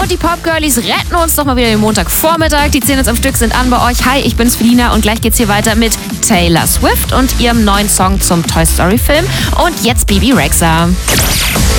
Und die Pop-Girlies retten uns doch mal wieder den Montagvormittag. Die 10 jetzt am Stück sind an bei euch. Hi, ich bin's Felina und gleich geht's hier weiter mit Taylor Swift und ihrem neuen Song zum Toy Story Film. Und jetzt Bebe Rexha.